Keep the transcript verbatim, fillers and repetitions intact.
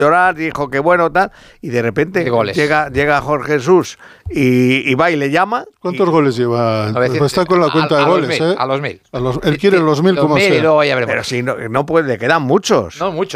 llorar, dijo que bueno, tal, y de repente llega, llega Jorge Jesús y, y va y le llama. ¿Cuántos y, goles lleva? Pues está con la cuenta a, de a goles, los mil, ¿eh? A los mil. A los, él quiere los mil los como mil sea. Y luego ya veremos. Pero si no, no puede, quedan muchos. No, muchos.